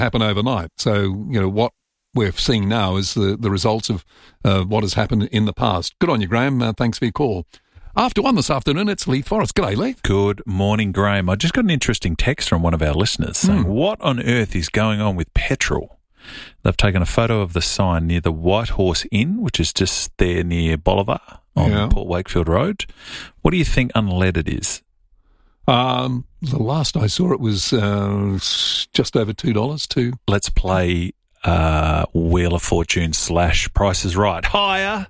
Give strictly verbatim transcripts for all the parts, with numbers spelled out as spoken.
happen overnight. So, you know, what we're seeing now is the, the results of uh, what has happened in the past. Good on you, Graham. Uh, thanks for your call. After one this afternoon, it's Leith Forrest. G'day, Leith. Good morning, Graham. I just got an interesting text from one of our listeners saying, mm. what on earth is going on with petrol? They've taken a photo of the sign near the White Horse Inn, which is just there near Bolivar on yeah. Port Wakefield Road. What do you think unleaded is? Um, the last I saw it was uh, just over two dollars. Two. Let's play uh, Wheel of Fortune slash Price is Right. Higher.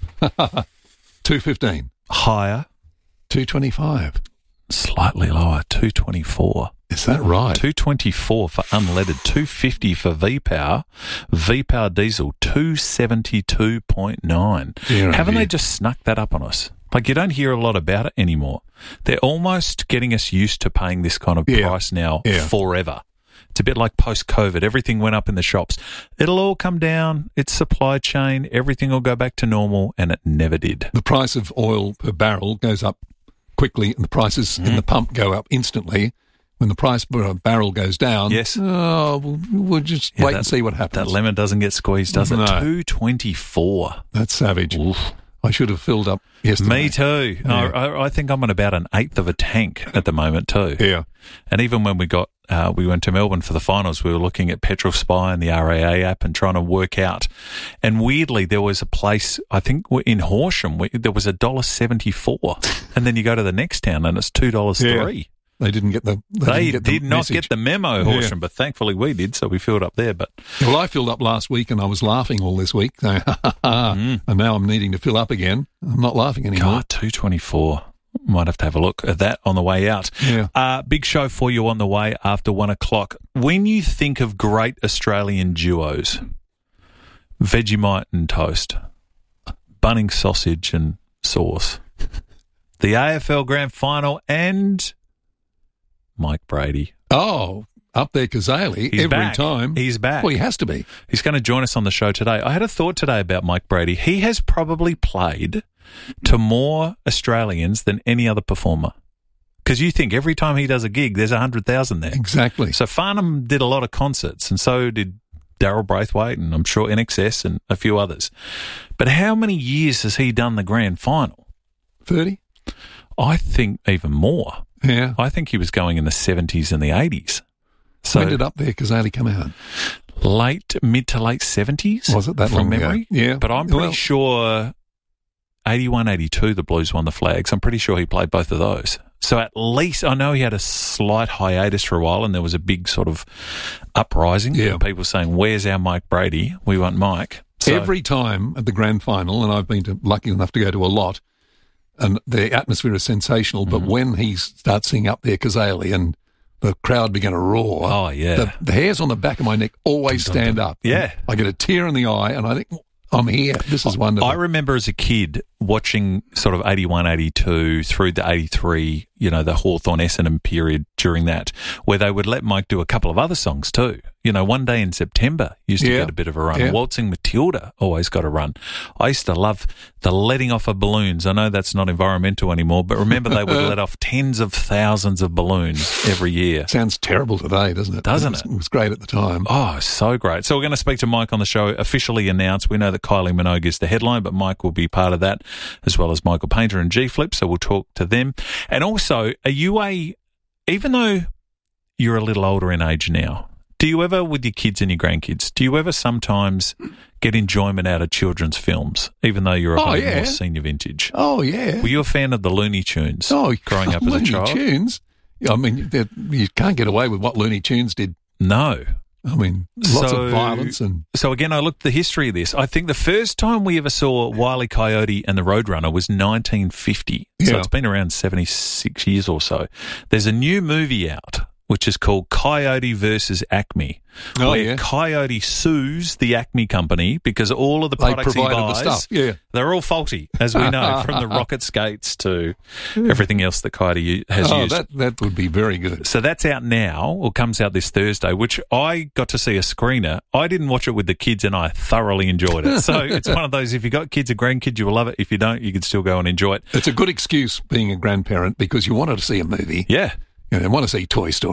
two fifteen. Higher. two twenty-five. Slightly lower. two twenty-four. Is that right? two twenty-four for unleaded. two fifty for V-Power. V-Power diesel. two seventy-two point nine. Dear Haven't dear. they just snuck that up on us? Like, you don't hear a lot about it anymore. They're almost getting us used to paying this kind of yeah. price now yeah. forever. It's a bit like post-COVID. Everything went up in the shops. It'll all come down. It's supply chain. Everything will go back to normal, and it never did. The price of oil per barrel goes up quickly, and the prices mm. in the pump go up instantly. When the price per barrel goes down, yes. oh, we'll, we'll just yeah, wait that, and see what happens. That lemon doesn't get squeezed, does it? No. two twenty-four. That's savage. Oof. I should have filled up yesterday. Me too. Yeah. I, I think I'm at about an eighth of a tank at the moment too. Yeah. And even when we got, uh, we went to Melbourne for the finals, we were looking at Petrol Spy and the R A A app and trying to work out. And weirdly, there was a place, I think in Horsham, we, there was a one dollar seventy-four. And then you go to the next town and it's two dollars and three. Yeah. They didn't get the They, they didn't get the did not message. get the memo, Horsham, yeah. but thankfully we did, so we filled up there. But Well, I filled up last week and I was laughing all this week. So, mm. And now I'm needing to fill up again. I'm not laughing anymore. God, two twenty-four. Might have to have a look at that on the way out. Yeah. Uh, big show for you on the way after one o'clock. When you think of great Australian duos, Vegemite and toast, Bunnings sausage and sauce, the A F L Grand Final and Mike Brady. Oh, up there, Kazali, every back. time. He's back. Well, he has to be. He's going to join us on the show today. I had a thought today about Mike Brady. He has probably played to more Australians than any other performer. Because you think every time he does a gig, there's one hundred thousand there. Exactly. So Farnham did a lot of concerts, and so did Daryl Braithwaite, and I'm sure N X S and a few others. But how many years has he done the grand final? thirty? I think even more. Yeah. I think he was going in the seventies and the eighties. So when did Up There Kazali come out? Late, mid to late seventies. Was it that from long memory? ago? Yeah. But I'm pretty well, sure eighty-one, eighty-two, the Blues won the flags. I'm pretty sure he played both of those. So at least, I know he had a slight hiatus for a while and there was a big sort of uprising. Yeah. People saying, where's our Mike Brady? We want Mike. So, every time at the grand final, and I've been to, lucky enough to go to a lot, and the atmosphere is sensational, but mm-hmm. when he starts singing Up There Kazali and the crowd began to roar, oh, yeah. the, the hairs on the back of my neck always dun, dun, stand dun. up. Yeah. I get a tear in the eye and I think, I'm here. This is wonderful. I remember as a kid watching sort of eighty-one, eighty-two through to eighty-three, you know, the Hawthorne Essendon period during that, where they would let Mike do a couple of other songs too. You know, One Day in September used to yeah. get a bit of a run. Yeah. Waltzing Matilda always got a run. I used to love the letting off of balloons. I know that's not environmental anymore, but remember they would let off tens of thousands of balloons every year. Sounds terrible today, doesn't it? Doesn't it? Was, it? It was great at the time. Oh, so great. So we're going to speak to Mike on the show, officially announced. We know that Kylie Minogue is the headline, but Mike will be part of that, as well as Michael Painter and G-Flip, so we'll talk to them. And also, are you a, even though you're a little older in age now, do you ever, with your kids and your grandkids, do you ever sometimes get enjoyment out of children's films, even though you're a oh, bit yeah. more senior vintage? Oh, yeah. Were you a fan of the Looney Tunes oh, growing up Looney as a child? Looney Tunes? I mean, you can't get away with what Looney Tunes did. No. I mean, lots so, of violence. and So, again, I looked at the history of this. I think the first time we ever saw Wile E. Coyote and the Roadrunner was nineteen fifty. So Yeah. it's been around seventy-six years or so. There's a new movie out, which is called Coyote versus Acme. Oh, where yeah. Coyote sues the Acme company because all of the They products he provided buys, the stuff. Yeah. they're all faulty, as we know, from the rocket skates to everything else that Coyote has oh, used. that, that would be very good. So that's out now, or comes out this Thursday, which I got to see a screener. I didn't watch it with the kids, and I thoroughly enjoyed it. So it's one of those, if you've got kids or grandkids, you will love it. If you don't, you can still go and enjoy it. It's a good excuse being a grandparent because you wanted to see a movie. Yeah. You know, want to see Toy Story.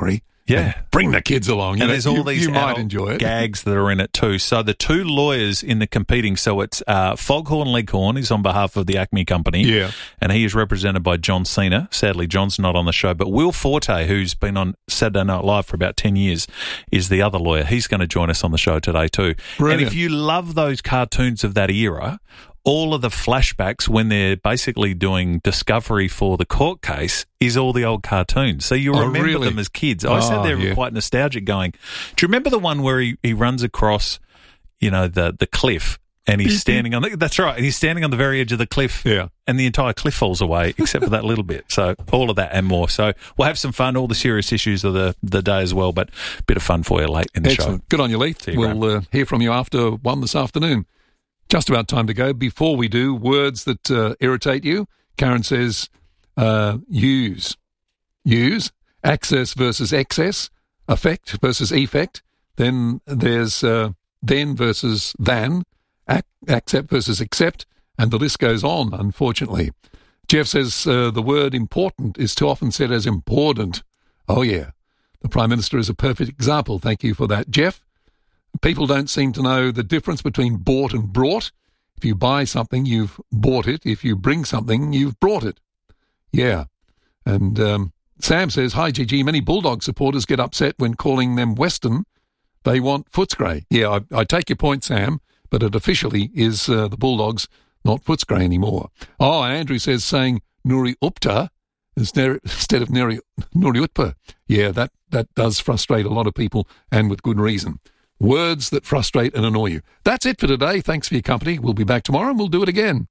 Yeah. And bring the kids along. You and know, there's all you, these you might adult enjoy it. gags that are in it too. So the two lawyers in the competing, so it's uh, Foghorn Leghorn is on behalf of the Acme Company. Yeah. And he is represented by John Cena. Sadly, John's not on the show. But Will Forte, who's been on Saturday Night Live for about ten years, is the other lawyer. He's going to join us on the show today too. Brilliant. And if you love those cartoons of that era, all of the flashbacks when they're basically doing discovery for the court case is all the old cartoons. So you Oh, remember really? them as kids. I Oh, sat there yeah. quite nostalgic going, do you remember the one where he, he runs across, you know, the, the cliff and he's standing on the, that's right, and he's standing on the very edge of the cliff Yeah. and the entire cliff falls away except for that little bit. So all of that and more. So we'll have some fun, all the serious issues of the, the day as well, but a bit of fun for you late in the Excellent. show. Good on you, Leith. See you, We'll uh, hear from you after one this afternoon. Just about time to go. Before we do, words that uh, irritate you. Karen says, uh, use. Use. Access versus excess. Effect versus effect. Then there's uh, then versus than. Ac- accept versus accept. And the list goes on, unfortunately. Jeff says uh, the word important is too often said as important. Oh, yeah. The Prime Minister is a perfect example. Thank you for that, Jeff. People don't seem to know the difference between bought and brought. If you buy something, you've bought it. If you bring something, you've brought it. Yeah. And um, Sam says, hi, Gigi. Many Bulldog supporters get upset when calling them Western. They want Footscray. Yeah, I, I take your point, Sam, but it officially is uh, the Bulldogs, not Footscray anymore. Oh, Andrew says saying Nuri Upta instead of Nuri, Nuri Utpa. Yeah, that, that does frustrate a lot of people, and with good reason. Words that frustrate and annoy you. That's it for today. Thanks for your company. We'll be back tomorrow and we'll do it again.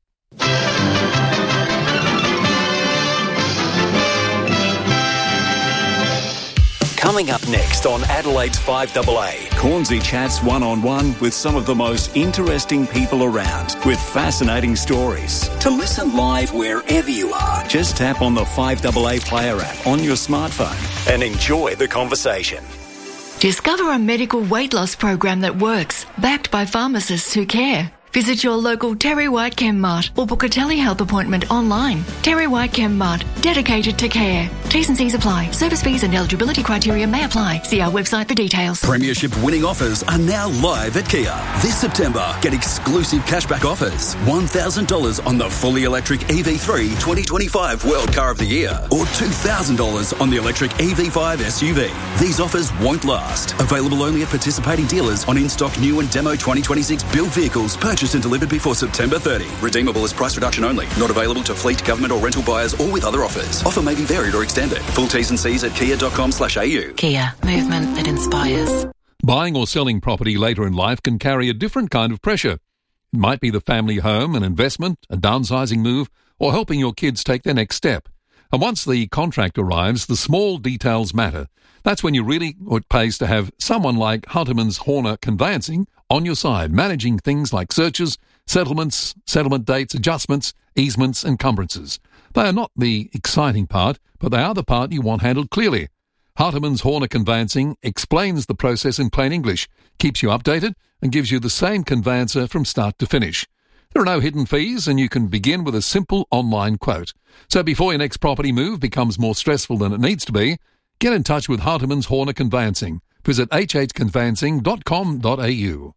Coming up next on Adelaide's five A A, Cornsey chats one-on-one with some of the most interesting people around with fascinating stories. To listen live wherever you are, just tap on the five A A Player app on your smartphone and enjoy the conversation. Discover a medical weight loss program that works, backed by pharmacists who care. Visit your local Terry White Chem Mart or book a telehealth appointment online. Terry White Chem Mart, dedicated to care. T's and C's apply. Service fees and eligibility criteria may apply. See our website for details. Premiership winning offers are now live at Kia. This September, get exclusive cashback offers. one thousand dollars on the fully electric E V three twenty twenty-five World Car of the Year or two thousand dollars on the electric E V five S U V. These offers won't last. Available only at participating dealers on in-stock new and demo twenty twenty-six built vehicles purchased and delivered before September thirtieth. Redeemable as price reduction only. Not available to fleet, government or rental buyers or with other offers. Offer may be varied or extended. Full T's and C's at kia.com slash au. Kia, movement that inspires. Buying or selling property later in life can carry a different kind of pressure. It might be the family home, an investment, a downsizing move, or helping your kids take their next step. And once the contract arrives, the small details matter. That's when you really, it pays to have someone like Hunterman's Horner Conveyancing on your side, managing things like searches, settlements, settlement dates, adjustments, easements, and encumbrances. They are not the exciting part, but they are the part you want handled clearly. Harteman's Horner Conveyancing explains the process in plain English, keeps you updated, and gives you the same conveyancer from start to finish. There are no hidden fees, and you can begin with a simple online quote. So before your next property move becomes more stressful than it needs to be, get in touch with Harteman's Horner Conveyancing. Visit h h conveyancing dot com dot a u.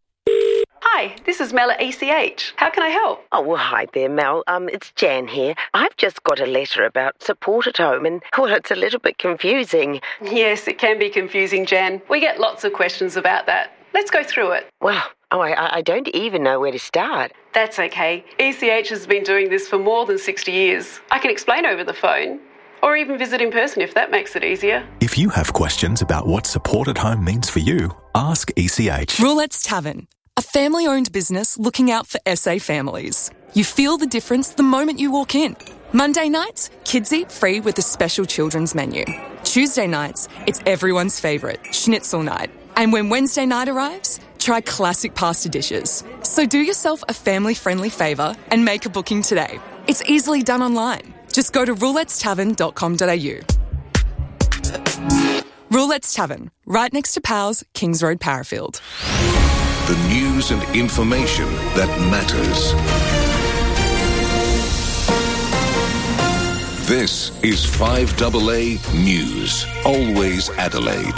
Hi, this is Mel at E C H. How can I help? Oh, well, hi there, Mel. Um, it's Jan here. I've just got a letter about support at home and, well, it's a little bit confusing. Yes, it can be confusing, Jan. We get lots of questions about that. Let's go through it. Well, oh, I, I don't even know where to start. That's okay. E C H has been doing this for more than sixty years. I can explain over the phone, or even visit in person if that makes it easier. If you have questions about what support at home means for you, ask E C H. Roulette's Tavern, a family-owned business looking out for S A families. You feel the difference the moment you walk in. Monday nights, kids eat free with a special children's menu. Tuesday nights, it's everyone's favourite, schnitzel night. And when Wednesday night arrives, try classic pasta dishes. So do yourself a family-friendly favour and make a booking today. It's easily done online. Just go to roulettes tavern dot com dot a u. Roulette's Tavern, right next to Powell's, Kings Road, Parafield. The news and information that matters. This is five A A News. Always Adelaide.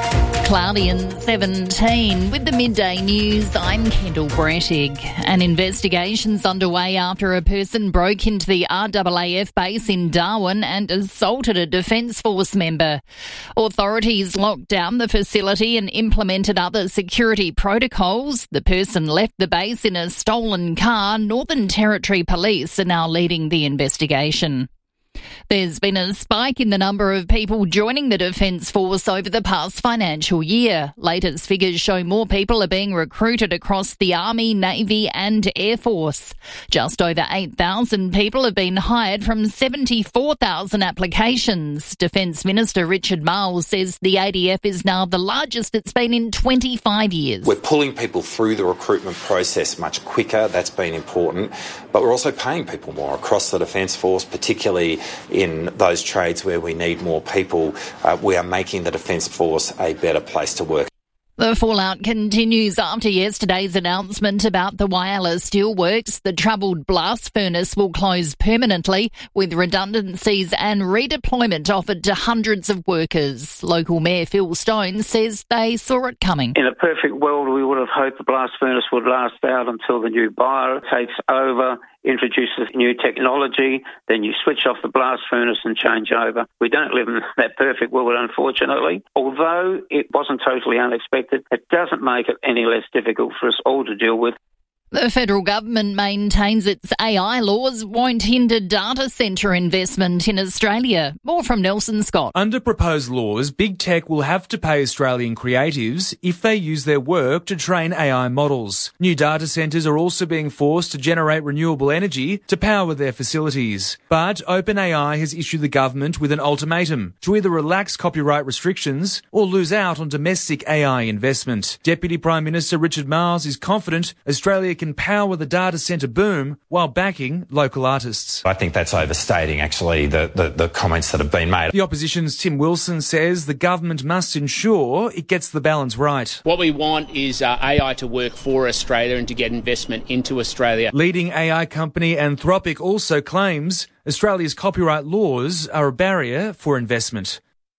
Cloudy and seventeen. With the midday news, I'm Kendall Brettig. An investigation's underway after a person broke into the R A A F base in Darwin and assaulted a Defence Force member. Authorities locked down the facility and implemented other security protocols. The person left the base in a stolen car. Northern Territory Police are now leading the investigation. There's been a spike in the number of people joining the Defence Force over the past financial year. Latest figures show more people are being recruited across the Army, Navy and Air Force. Just over eight thousand people have been hired from seventy-four thousand applications. Defence Minister Richard Marles says the A D F is now the largest it's been in twenty-five years. We're pulling people through the recruitment process much quicker. That's been important. But we're also paying people more across the Defence Force, particularly in those trades where we need more people. Uh, we are making the Defence Force a better place to work. The fallout continues after yesterday's announcement about the Whyalla Steelworks. The troubled blast furnace will close permanently, with redundancies and redeployment offered to hundreds of workers. Local Mayor Phil Stone says they saw it coming. In a perfect world, we would have hoped the blast furnace would last out until the new buyer takes over, introduces new technology, then you switch off the blast furnace and change over. We don't live in that perfect world, unfortunately. Although it wasn't totally unexpected, it doesn't make it any less difficult for us all to deal with. The federal government maintains its A I laws won't hinder data centre investment in Australia. More from Nelson Scott. Under proposed laws, big tech will have to pay Australian creatives if they use their work to train A I models. New data centres are also being forced to generate renewable energy to power their facilities. But OpenAI has issued the government with an ultimatum to either relax copyright restrictions or lose out on domestic A I investment. Deputy Prime Minister Richard Marles is confident Australia can power the data centre boom while backing local artists. I think that's overstating, actually, the, the, the comments that have been made. The opposition's Tim Wilson says the government must ensure it gets the balance right. What we want is uh, A I to work for Australia and to get investment into Australia. Leading A I company Anthropic also claims Australia's copyright laws are a barrier for investment.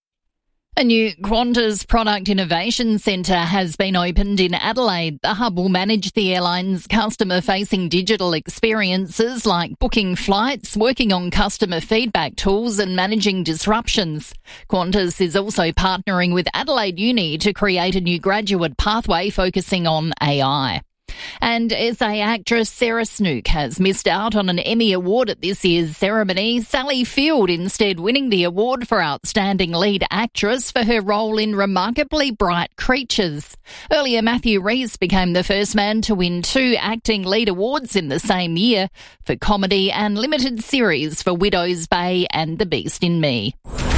A new Qantas Product Innovation Centre has been opened in Adelaide. The hub will manage the airline's customer-facing digital experiences like booking flights, working on customer feedback tools and managing disruptions. Qantas is also partnering with Adelaide Uni to create a new graduate pathway focusing on A I. And S A actress Sarah Snook has missed out on an Emmy Award at this year's ceremony. Sally Field instead winning the award for Outstanding Lead Actress for her role in Remarkably Bright Creatures. Earlier, Matthew Rhys became the first man to win two acting lead awards in the same year for comedy and limited series for Widow's Bay and The Beast in Me.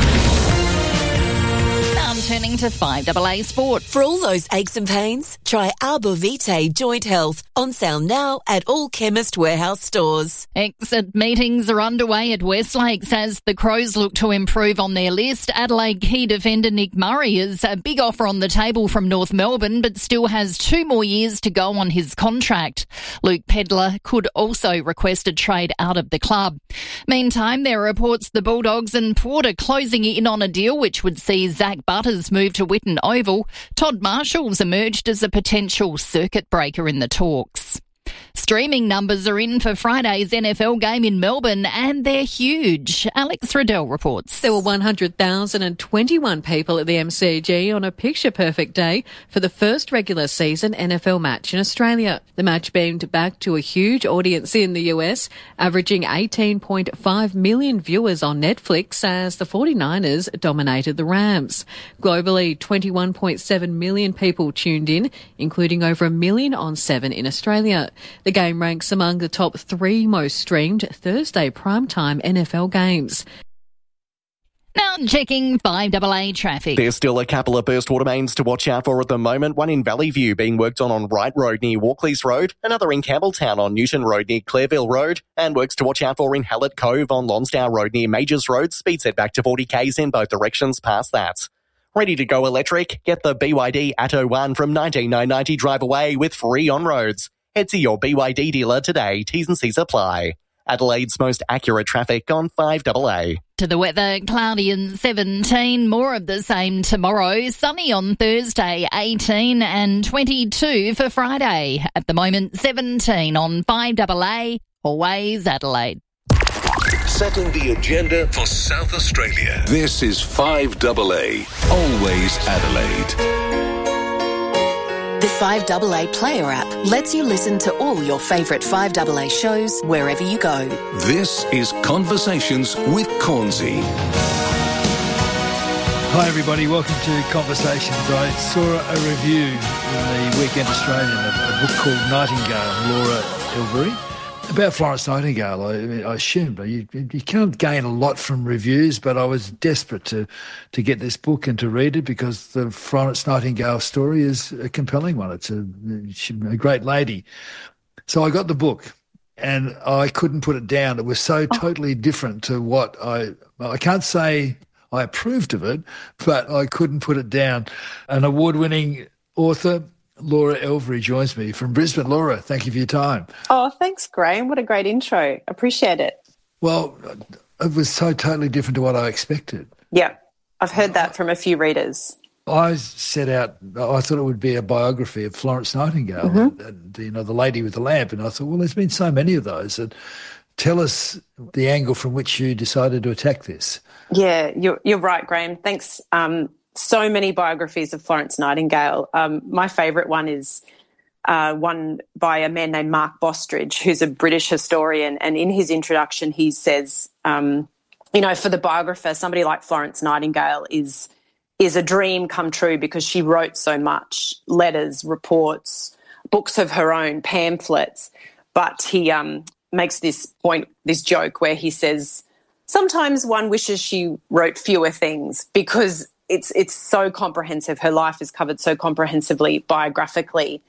Turning to five A A Sport. For all those aches and pains, try Arbor Vitae Joint Health. On sale now at all Chemist Warehouse stores. Exit meetings are underway at Westlakes as the Crows look to improve on their list. Adelaide key defender Nick Murray is a big offer on the table from North Melbourne, but still has two more years to go on his contract. Luke Pedler could also request a trade out of the club. Meantime, there are reports the Bulldogs and Port are closing in on a deal which would see Zach Butters move to Whitten Oval. Todd Marshall's emerged as a potential circuit breaker in the talks. Streaming numbers are in for Friday's N F L game in Melbourne, and they're huge. Alex Riddell reports. There were one hundred thousand twenty-one people at the M C G on a picture-perfect day for the first regular season N F L match in Australia. The match beamed back to a huge audience in the U S, averaging eighteen point five million viewers on Netflix as the forty-niners dominated the Rams. Globally, twenty-one point seven million people tuned in, including over a million on Seven in Australia. The game ranks among the top three most streamed Thursday primetime N F L games. Now checking five A A traffic. There's still a couple of burst water mains to watch out for at the moment. One in Valley View being worked on on Wright Road near Walkleys Road. Another in Campbelltown on Newton Road near Clareville Road. And works to watch out for in Hallett Cove on Lonsdale Road near Majors Road. Speed set back to forty kays in both directions past that. Ready to go electric? Get the B Y D Atto one from nineteen nine ninety drive away with free on-roads. Head to your B Y D dealer today. T's and C's apply. Adelaide's most accurate traffic on five A A. To the weather, cloudy and seventeen, more of the same tomorrow, sunny on Thursday, eighteen and twenty-two for Friday. At the moment, seventeen on five A A, always Adelaide. Setting the agenda for South Australia. This is five A A, always Adelaide. The five A A Player app lets you listen to all your favourite five A A shows wherever you go. This is Conversations with Cornsey. Hi everybody, welcome to Conversations. I saw a review in the Weekend Australian of a book called Nightingale, Laura Ilvery, about Florence Nightingale. I, I assumed you, you can't gain a lot from reviews, but I was desperate to, to get this book and to read it because the Florence Nightingale story is a compelling one. It's a, a great lady. So I got the book and I couldn't put it down. It was so totally different to what I, I can't say I approved of it, but I couldn't put it down. An award-winning author, Laura Ilvery, joins me from Brisbane. Laura, thank you for your time. Oh, thanks, Graham. What a great intro. Appreciate it. Well, it was so totally different to what I expected. Yeah, I've heard that from a few readers. I set out, I thought it would be a biography of Florence Nightingale, Mm-hmm. and, and, you know, the lady with the lamp. And I thought, well, there's been so many of those. And tell us the angle from which you decided to attack this. Yeah, you're, you're right, Graham. Thanks. Um, so many biographies of Florence Nightingale. Um, my favourite one is uh, one by a man named Mark Bostridge, who's a British historian. And in his introduction, he says, um, you know, for the biographer, somebody like Florence Nightingale is is a dream come true because she wrote so much, letters, reports, books of her own, pamphlets. But he um, makes this point, this joke where he says, sometimes one wishes she wrote fewer things because it's it's so comprehensive. Her life is covered so comprehensively biographically.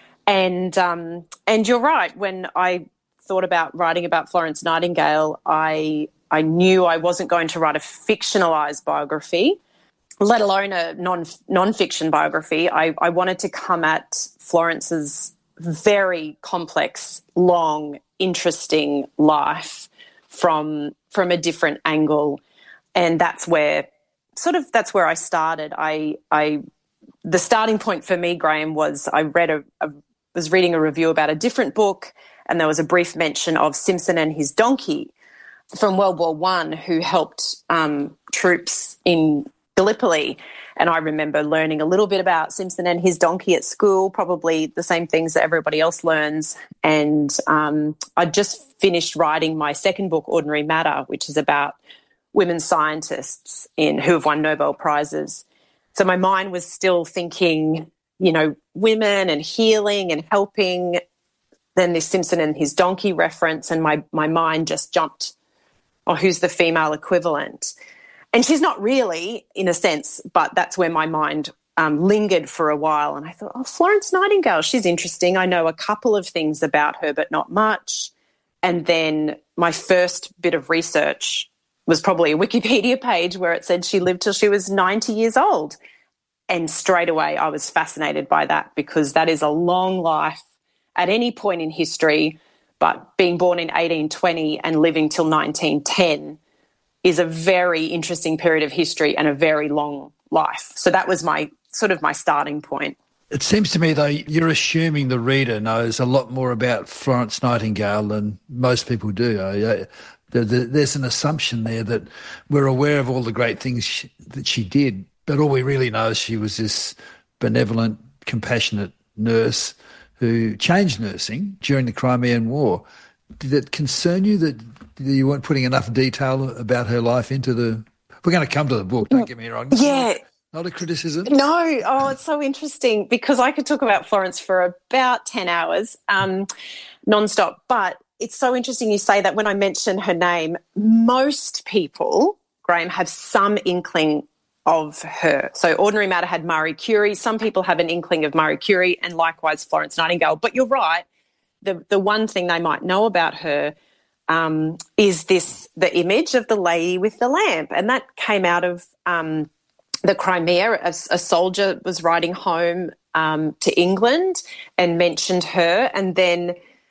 And um, and you're right, when I thought about writing about Florence Nightingale, I I knew I wasn't going to write a fictionalised biography, let alone a non non-fiction biography. I, I wanted to come at Florence's very complex, long, interesting life from from a different angle. And that's where sort of that's where I started. I I the starting point for me, Graham, was I read a, a was reading a review about a different book, and there was a brief mention of Simpson and his donkey from World War One, who helped um, troops in Gallipoli. And I remember learning a little bit about Simpson and his donkey at school, probably the same things that everybody else learns. And um, I just finished writing my second book, Ordinary Matter, which is about women scientists in who have won Nobel Prizes. So my mind was still thinking, you know, women and healing and helping. Then this Simpson and his donkey reference, and my my mind just jumped, oh, who's the female equivalent? And she's not really, in a sense, but that's where my mind um, lingered for a while. And I thought, oh, Florence Nightingale, she's interesting. I know a couple of things about her, but not much. And then my first bit of research was probably a Wikipedia page where it said she lived till she was ninety years old. And straight away I was fascinated by that, because that is a long life at any point in history, but being born in eighteen twenty and living till nineteen ten is a very interesting period of history and a very long life. So that was my sort of my starting point. It seems to me, though, you're assuming the reader knows a lot more about Florence Nightingale than most people do. There's an assumption there that we're aware of all the great things she, that she did, but all we really know is she was this benevolent, compassionate nurse who changed nursing during the Crimean War. Did it concern you that you weren't putting enough detail about her life into the... We're going to come to the book, don't get me wrong. Yeah. Not a criticism? No. Oh, it's so interesting because I could talk about Florence for about ten hours um, nonstop. But it's so interesting you say that. When I mention her name, most people, Graham, have some inkling of her. So Ordinary Matter had Marie Curie. Some people have an inkling of Marie Curie, and likewise Florence Nightingale. But you're right. The the one thing they might know about her um, is this, the image of the lady with the lamp. And that came out of um, the Crimea. A, a soldier was riding home um, to England and mentioned her. And then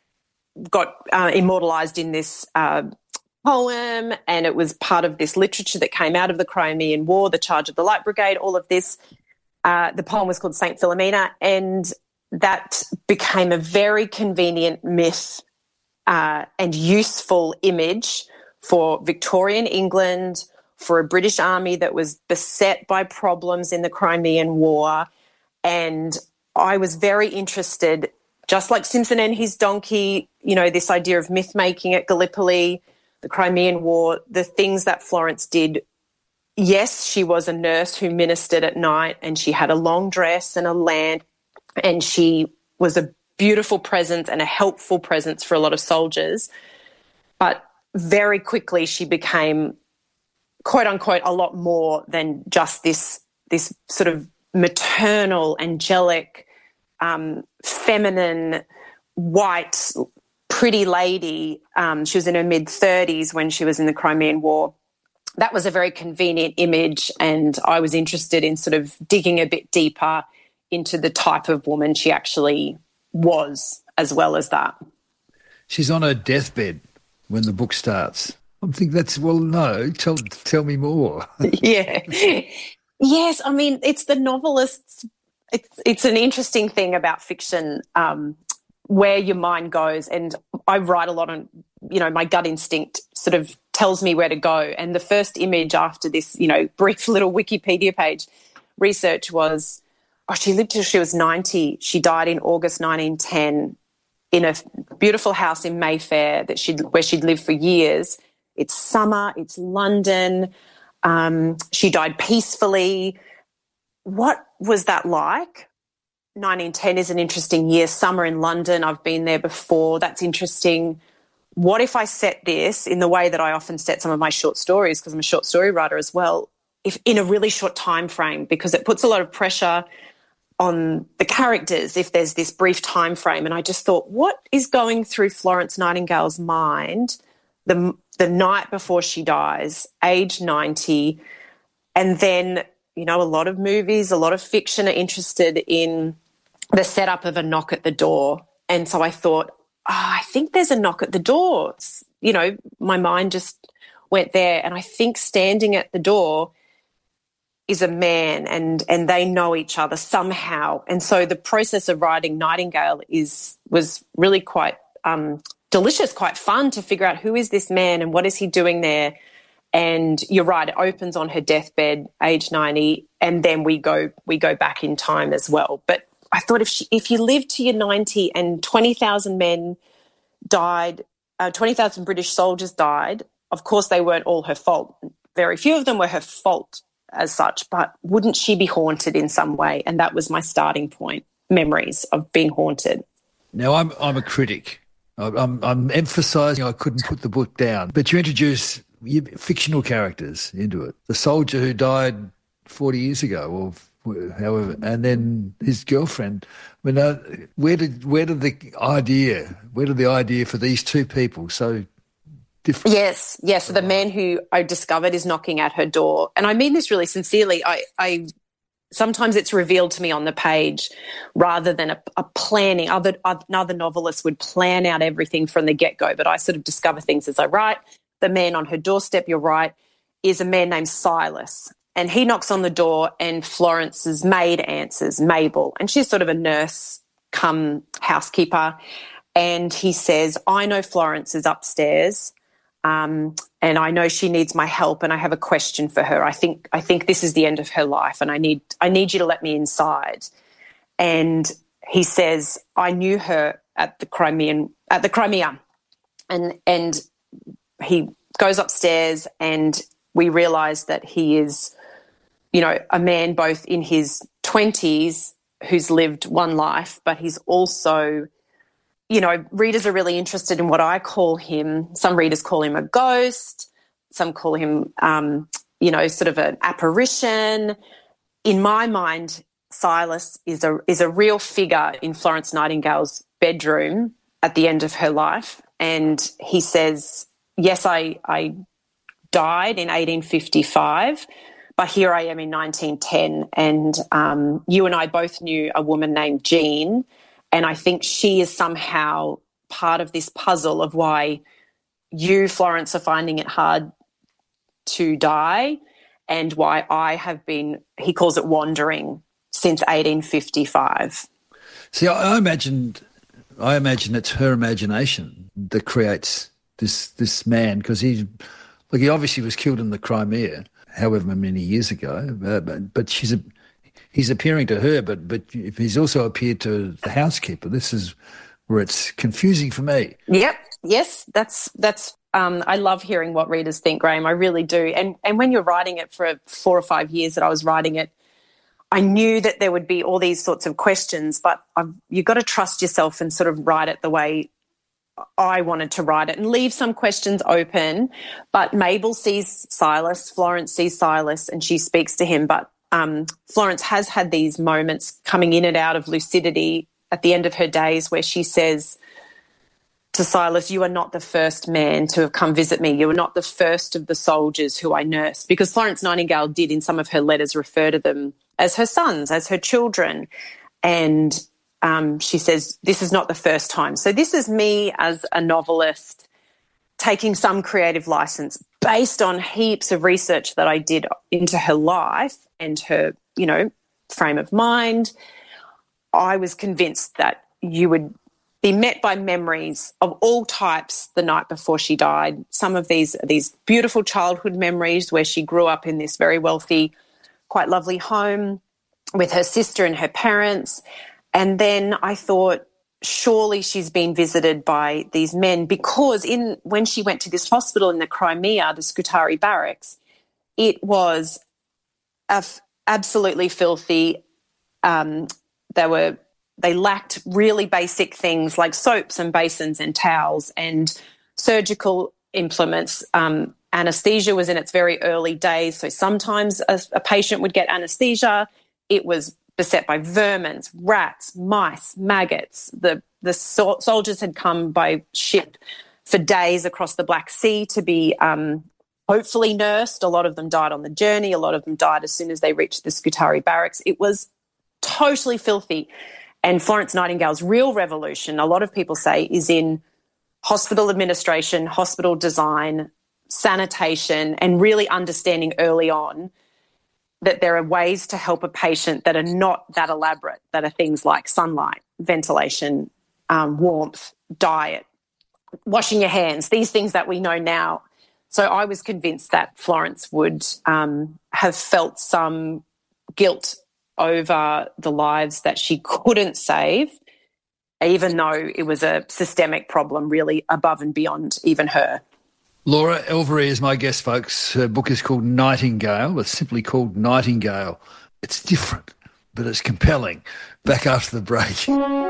got uh, immortalised in this uh, poem, and it was part of this literature that came out of the Crimean War, the Charge of the Light Brigade, all of this. Uh, the poem was called Saint Philomena, and that became a very convenient myth uh, and useful image for Victorian England, for a British army that was beset by problems in the Crimean War. And I was very interested, just like Simpson and his donkey, you know, this idea of myth-making at Gallipoli, the Crimean War, the things that Florence did. Yes, she was a nurse who ministered at night, and she had a long dress and a lamp, and she was a beautiful presence and a helpful presence for a lot of soldiers. But very quickly she became, quote unquote, a lot more than just this, this sort of maternal, angelic, um, feminine, white, pretty lady. Um, she was in her mid-thirties when she was in the Crimean War. That was a very convenient image, and I was interested in sort of digging a bit deeper into the type of woman she actually was, as well as that. She's on her deathbed when the book starts. I'm thinking that's, well, no, tell tell me more. Yeah. Yes, I mean, it's the novelist's, it's it's an interesting thing about fiction, um, where your mind goes. And I write a lot on, you know, my gut instinct sort of tells me where to go. And the first image after this, you know, brief little Wikipedia page research was, oh, she lived till she was ninety. She died in August nineteen ten in a beautiful house in Mayfair that she'd, where she'd lived for years. It's summer, it's London. Um, she died peacefully. What was that like? nineteen ten is an interesting year. Summer in London, I've been there before. That's interesting. What if I set this in the way that I often set some of my short stories, because I'm a short story writer as well, if in a really short time frame, because it puts a lot of pressure on the characters if there's this brief time frame. And I just thought, what is going through Florence Nightingale's mind the the night before she dies, age ninety, and then, you know, a lot of movies, a lot of fiction are interested in the setup of a knock at the door. And so I thought, oh, I think there's a knock at the door. You know, my mind just went there, and I think standing at the door is a man, and and they know each other somehow. And so the process of writing Nightingale is was really quite um, delicious, quite fun to figure out who is this man and what is he doing there. And you're right, it opens on her deathbed, age ninety, and then we go we go back in time as well. But I thought if she, if you live to your ninety and twenty thousand men died, uh, twenty thousand British soldiers died, of course they weren't all her fault. Very few of them were her fault as such, but wouldn't she be haunted in some way? And that was my starting point, memories of being haunted. Now, I'm I'm a critic. I'm, I'm emphasising I couldn't put the book down, but you introduce fictional characters into it. The soldier who died forty years ago, or however, and then his girlfriend. I mean, uh, where did where did the idea where did the idea for these two people so different? Yes, yes. So the man who I discovered is knocking at her door, and I mean this really sincerely. I, I sometimes it's revealed to me on the page rather than a, a planning. Other other novelists would plan out everything from the get go, but I sort of discover things as I write. The man on her doorstep, you're right, is a man named Silas. And he knocks on the door, and Florence's maid answers, Mabel. And she's sort of a nurse come housekeeper. And he says, I know Florence is upstairs, um, and I know she needs my help, and I have a question for her. I think I think this is the end of her life, and I need I need you to let me inside. And he says, I knew her at the Crimean at the Crimea. And and he goes upstairs, and we realise that he is, you know, a man both in his twenties who's lived one life, but he's also, you know, readers are really interested in what I call him. Some readers call him a ghost. Some call him, um, you know, sort of an apparition. In my mind, Silas is a is a real figure in Florence Nightingale's bedroom at the end of her life. And he says, yes, I, I died in eighteen fifty-five, but here I am in nineteen ten, and um, you and I both knew a woman named Jean, and I think she is somehow part of this puzzle of why you, Florence, are finding it hard to die and why I have been, he calls it wandering, since eighteen fifty-five. See, I, I imagined, I imagine it's her imagination that creates this this man, because he, look, he obviously was killed in the Crimea, however many years ago, uh, but, but she's a, he's appearing to her, but but he's also appeared to the housekeeper. This is where it's confusing for me. Yep. Yes, that's that's. Um, I love hearing what readers think, Graham. I really do. And and when you're writing it for four or five years that I was writing it, I knew that there would be all these sorts of questions, but I've, you've got to trust yourself and sort of write it the way I wanted to write it and leave some questions open. But Mabel sees Silas, Florence sees Silas, and she speaks to him. But um, Florence has had these moments coming in and out of lucidity at the end of her days where she says to Silas, you are not the first man to have come visit me. You are not the first of the soldiers who I nursed. Because Florence Nightingale did in some of her letters refer to them as her sons, as her children. And um, she says, this is not the first time. So this is me as a novelist taking some creative license based on heaps of research that I did into her life and her, you know, frame of mind. I was convinced that you would be met by memories of all types the night before she died. Some of these these beautiful childhood memories where she grew up in this very wealthy, quite lovely home with her sister and her parents. And then I thought, surely she's been visited by these men, because in when she went to this hospital in the Crimea, the Scutari barracks, it was a f- absolutely filthy. Um, they were... They lacked really basic things like soaps and basins and towels and surgical implements. Um, anesthesia was in its very early days, so sometimes a, a patient would get anesthesia. It was beset by vermin, rats, mice, maggots. The, the so- soldiers had come by ship for days across the Black Sea to be um, hopefully nursed. A lot of them died on the journey. A lot of them died as soon as they reached the Scutari barracks. It was totally filthy. And Florence Nightingale's real revolution, a lot of people say, is in hospital administration, hospital design, sanitation, and really understanding early on that there are ways to help a patient that are not that elaborate, that are things like sunlight, ventilation, um, warmth, diet, washing your hands, these things that we know now. So I was convinced that Florence would um, have felt some guilt over the lives that she couldn't save, even though it was a systemic problem really above and beyond even her. Laura Elvery is my guest, folks. Her book is called Nightingale. It's simply called Nightingale. It's different, but it's compelling. Back after the break.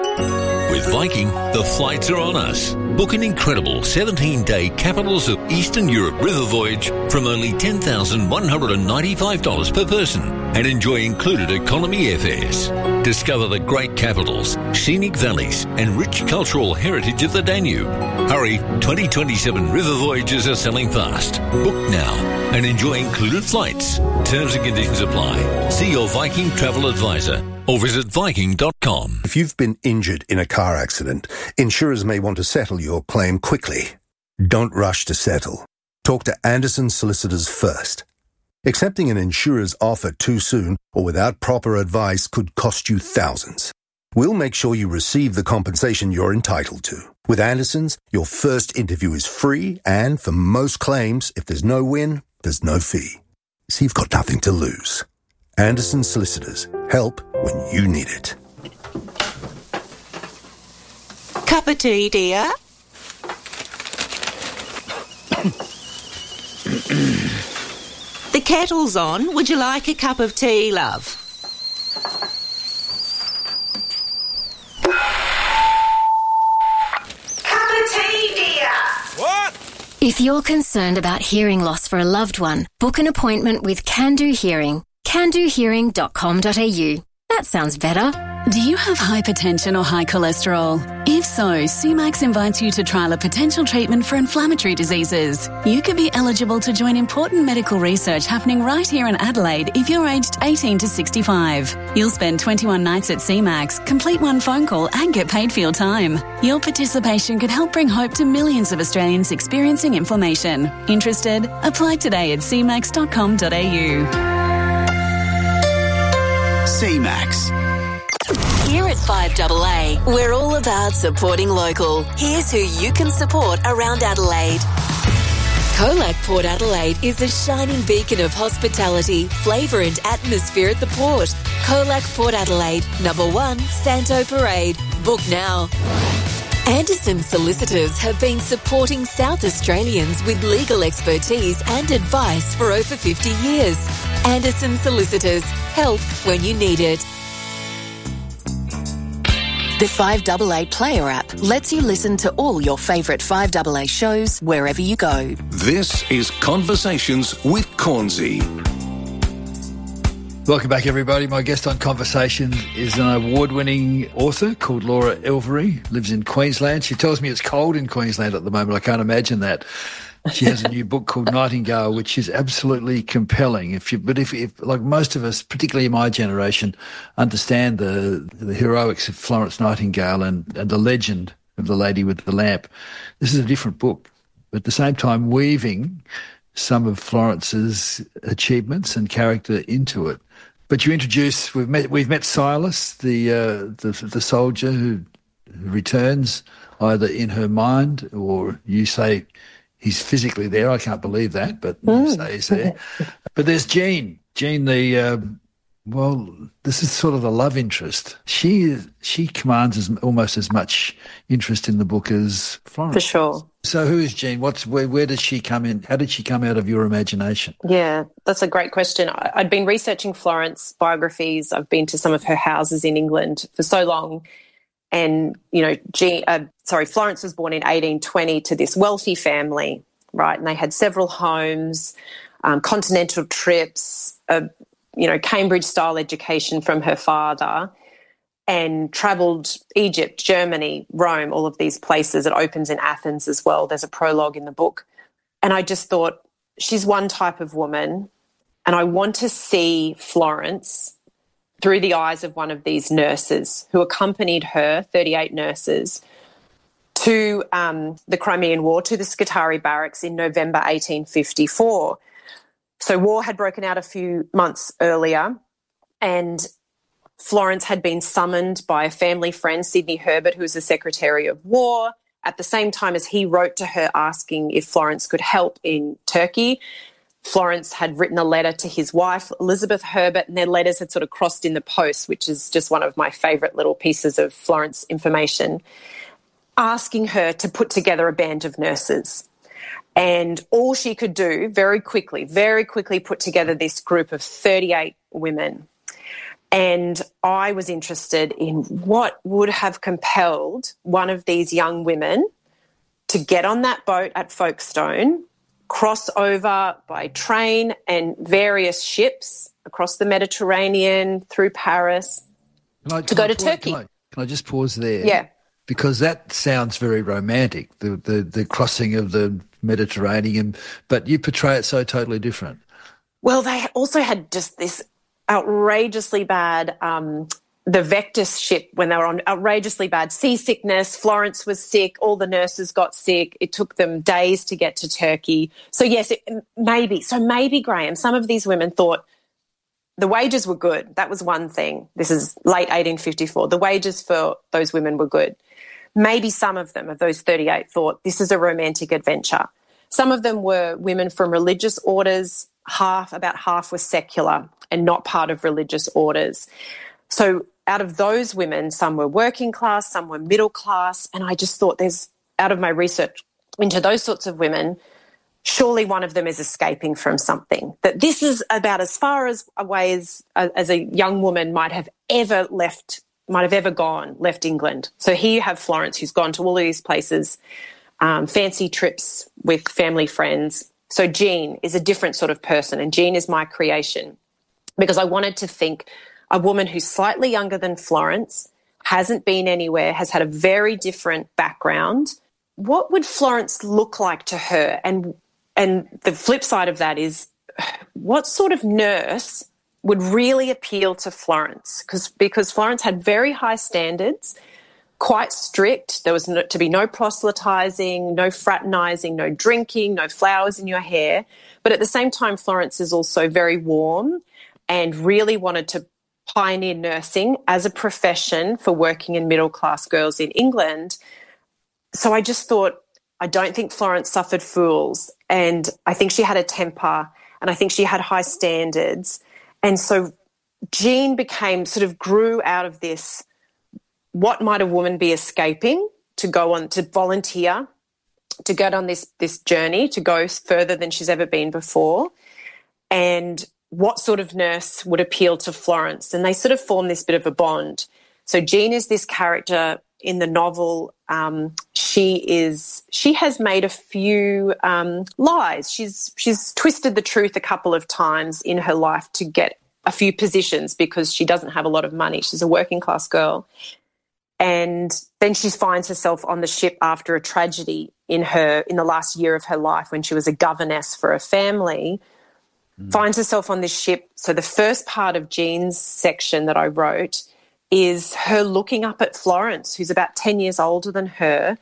With Viking, the flights are on us. Book an incredible seventeen-day Capitals of Eastern Europe river voyage from only ten thousand one hundred ninety-five dollars per person and enjoy included economy airfares. Discover the great capitals, scenic valleys and rich cultural heritage of the Danube. Hurry, twenty twenty-seven river voyages are selling fast. Book now and enjoy included flights. Terms and conditions apply. See your Viking travel advisor or visit Viking dot com. If you've been injured in a car accident, insurers may want to settle your claim quickly. Don't rush to settle. Talk to Anderson Solicitors first. Accepting an insurer's offer too soon or without proper advice could cost you thousands. We'll make sure you receive the compensation you're entitled to. With Anderson's, your first interview is free, and for most claims, if there's no win, there's no fee. So you've got nothing to lose. Anderson Solicitors. Help when you need it. Cup of tea, dear? The kettle's on. Would you like a cup of tea, love? Cup of tea, dear. What? If you're concerned about hearing loss for a loved one, book an appointment with Can Do Hearing. can do hearing dot com dot a u. That sounds better. Do you have hypertension or high cholesterol? If so, Sumax invites you to trial a potential treatment for inflammatory diseases. You could be eligible to join important medical research happening right here in Adelaide if you're aged eighteen to sixty-five. You'll spend twenty-one nights at Sumax, complete one phone call and get paid for your time. Your participation could help bring hope to millions of Australians experiencing inflammation. Interested? Apply today at c max dot com dot a u. C-Max. Here at five A A, we're all about supporting local. Here's who you can support around Adelaide. Colac Port Adelaide is a shining beacon of hospitality, flavour and atmosphere at the port. Colac Port Adelaide, number one, Santo Parade. Book now. Anderson Solicitors have been supporting South Australians with legal expertise and advice for over fifty years. Anderson Solicitors, help when you need it. The five A A Player app lets you listen to all your favourite five A A shows wherever you go. This is Conversations with Cornsey. Welcome back, everybody. My guest on Conversations is an award-winning author called Laura Elvery, lives in Queensland. She tells me it's cold in Queensland at the moment. I can't imagine that. She has a new book called Nightingale, which is absolutely compelling. If you, but if, if, like most of us, particularly my generation, understand the the heroics of Florence Nightingale and, and the legend of the lady with the lamp, this is a different book. But at the same time, weaving some of Florence's achievements and character into it. But you introduce, we've met, we've met Silas, the uh, the, the soldier who, who returns either in her mind, or you say he's physically there. I can't believe that, but mm. you say he's there. But there's Jean. Jean, the, uh, well, this is sort of the love interest. She she commands as, almost as much interest in the book as Florence. For sure. So who is Jean? What's where, where does she come in? How did she come out of your imagination? Yeah, that's a great question. I, I'd been researching Florence biographies. I've been to some of her houses in England for so long. And, you know, Jean, uh, sorry, Florence was born in eighteen twenty to this wealthy family, right? And they had several homes, um, continental trips, a, you know, Cambridge-style education from her father, and travelled Egypt, Germany, Rome, all of these places. It opens in Athens as well. There's a prologue in the book. And I just thought, she's one type of woman, and I want to see Florence through the eyes of one of these nurses who accompanied her, thirty-eight nurses, to um, the Crimean War, to the Scutari barracks in November eighteen fifty-four. So war had broken out a few months earlier, and Florence had been summoned by a family friend, Sidney Herbert, who was the Secretary of War, at the same time as he wrote to her asking if Florence could help in Turkey. Florence had written a letter to his wife, Elizabeth Herbert, and their letters had sort of crossed in the post, which is just one of my favourite little pieces of Florence information, asking her to put together a band of nurses. And all she could do very quickly, very quickly put together this group of thirty-eight women. And I was interested in what would have compelled one of these young women to get on that boat at Folkestone, cross over by train and various ships across the Mediterranean, through Paris, I, to go I, to can Turkey. I, can I just pause there? Yeah. Because that sounds very romantic, the, the, the crossing of the Mediterranean, but you portray it so totally different. Well, they also had just this outrageously bad, um, the Vectis ship, when they were on outrageously bad seasickness. Florence was sick. All the nurses got sick. It took them days to get to Turkey. So, yes, it, maybe. So maybe, Graham, some of these women thought the wages were good. That was one thing. This is late eighteen fifty-four. The wages for those women were good. Maybe some of them, of those thirty-eight, thought this is a romantic adventure. Some of them were women from religious orders. Half, about half were secular and not part of religious orders. So out of those women, some were working class, some were middle class, and I just thought there's, out of my research into those sorts of women, surely one of them is escaping from something. That this is about as far as away as, as a young woman might have ever left, might have ever gone, left England. So here you have Florence, who's gone to all of these places, um, fancy trips with family friends. So Jean is a different sort of person, and Jean is my creation because I wanted to think a woman who's slightly younger than Florence, hasn't been anywhere, has had a very different background. What would Florence look like to her? And and the flip side of that is, what sort of nurse would really appeal to Florence? Because because Florence had very high standards, quite strict. There was no, to be no proselytising, no fraternising, no drinking, no flowers in your hair. But at the same time, Florence is also very warm and really wanted to pioneer nursing as a profession for working in middle-class girls in England. So I just thought, I don't think Florence suffered fools, and I think she had a temper, and I think she had high standards. And so Jean became, sort of grew out of this, what might a woman be escaping to go on, to volunteer, to go on this, this journey, to go further than she's ever been before, and what sort of nurse would appeal to Florence. And they sort of form this bit of a bond. So Jean is this character in the novel. Um, she is, she has made a few um, lies. She's, she's twisted the truth a couple of times in her life to get a few positions because she doesn't have a lot of money. She's a working class girl. And then she finds herself on the ship after a tragedy in her, in the last year of her life when she was a governess for a family, mm. finds herself on this ship. So the first part of Jean's section that I wrote is her looking up at Florence, who's about ten years older than her,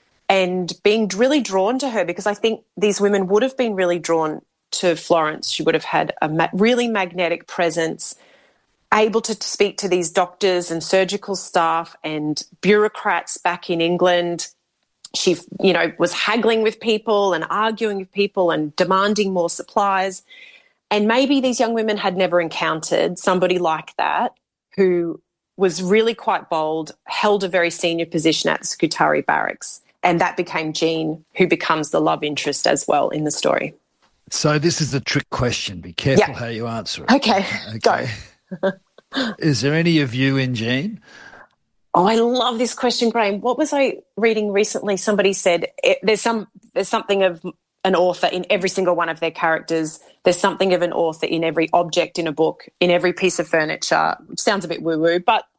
and being really drawn to her, because I think these women would have been really drawn to Florence. She would have had a ma- really magnetic presence, able to speak to these doctors and surgical staff and bureaucrats back in England. She, you know, was haggling with people and arguing with people and demanding more supplies. And maybe these young women had never encountered somebody like that who was really quite bold, held a very senior position at the Scutari barracks, and that became Jean, who becomes the love interest as well in the story. So this is the trick question. Be careful yeah. how you answer it. Okay, okay. go. Is there any of you in Jean? Oh, I love this question, Graham. What was I reading recently? Somebody said it, there's some there's something of an author in every single one of their characters. There's something of an author in every object in a book, in every piece of furniture, which sounds a bit woo-woo, but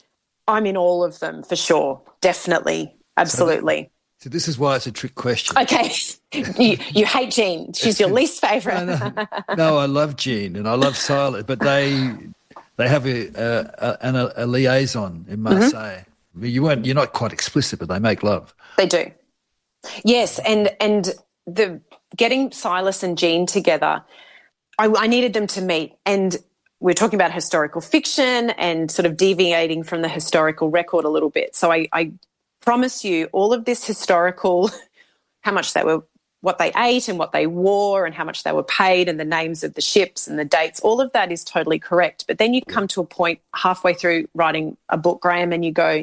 I'm in all of them for sure, definitely, absolutely. So, so this is why it's a trick question. Okay. you, you hate Jean. She's your least favourite. no, no. no, I love Jean and I love Silas, but they they have a, a, a, a liaison in Marseille. Mm-hmm. I mean, you weren't, you're not quite explicit, but they make love. They do. Yes, and and the getting Silas and Jean together, I, I needed them to meet. And we're talking about historical fiction and sort of deviating from the historical record a little bit. So I, I promise you all of this historical, how much they were, what they ate and what they wore and how much they were paid and the names of the ships and the dates, all of that is totally correct. But then you come to a point halfway through writing a book, Graham, and you go,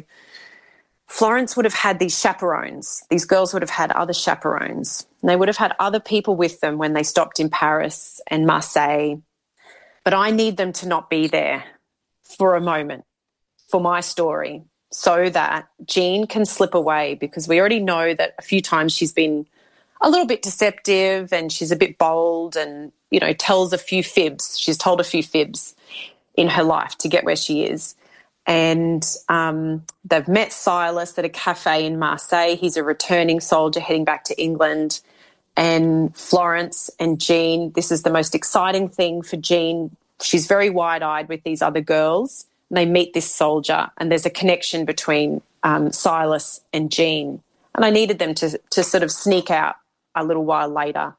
Florence would have had these chaperones. These girls would have had other chaperones. And they would have had other people with them when they stopped in Paris and Marseille. But I need them to not be there for a moment for my story so that Jean can slip away, because we already know that a few times she's been a little bit deceptive and she's a bit bold and, you know, tells a few fibs. She's told a few fibs in her life to get where she is. And um, they've met Silas at a cafe in Marseille. He's a returning soldier heading back to England. And Florence and Jean, this is the most exciting thing for Jean. She's very wide-eyed with these other girls. And they meet this soldier, and there's a connection between um, Silas and Jean. And I needed them to to sort of sneak out a little while later.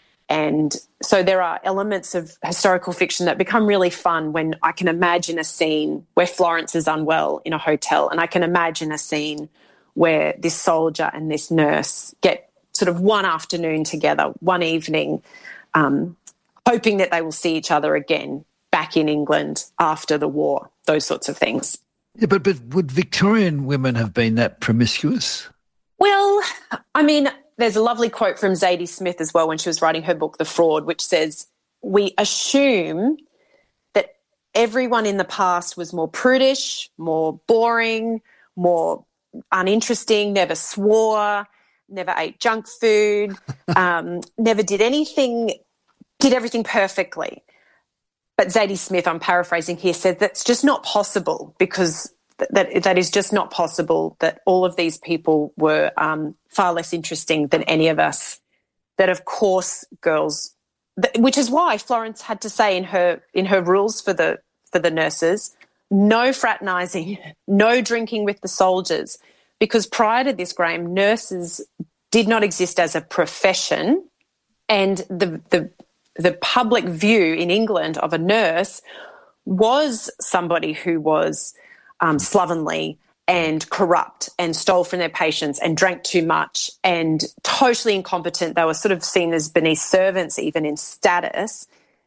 And so there are elements of historical fiction that become really fun when I can imagine a scene where Florence is unwell in a hotel, and I can imagine a scene where this soldier and this nurse get sort of one afternoon together, one evening, um, hoping that they will see each other again back in England after the war, those sorts of things. Yeah, but, but would Victorian women have been that promiscuous? Well, I mean, there's a lovely quote from Zadie Smith as well when she was writing her book, The Fraud, which says, we assume that everyone in the past was more prudish, more boring, more uninteresting, never swore, never ate junk food, um, never did anything, did everything perfectly. but Zadie Smith, I'm paraphrasing here, said that's just not possible because th- that that is just not possible that all of these people were um, far less interesting than any of us. That, of course, girls, th- which is why Florence had to say in her in her rules for the for the nurses, no fraternising, no drinking with the soldiers, because prior to this, Graham, nurses did not exist as a profession, and the the the public view in England of a nurse was somebody who was um, slovenly and corrupt and stole from their patients and drank too much and totally incompetent. They were sort of seen as beneath servants even in status.